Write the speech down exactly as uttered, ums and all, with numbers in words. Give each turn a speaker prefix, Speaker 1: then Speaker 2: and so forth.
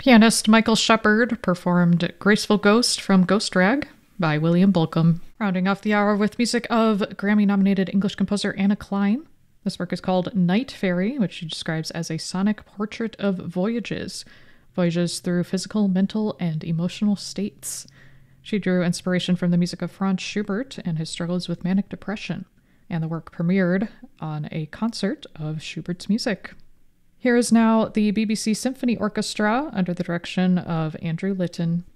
Speaker 1: Pianist Michael Shepard performed Graceful Ghost from Ghost Rag by William Bolcom. Rounding off the hour with music of Grammy-nominated English composer Anna Klein. This work is called Night Fairy, which she describes as a sonic portrait of voyages. Voyages through physical, mental, and emotional states. She drew inspiration from the music of Franz Schubert and his struggles with manic depression, and the work premiered on a concert of Schubert's music. Here is now the B B C Symphony Orchestra under the direction of Andrew Litton.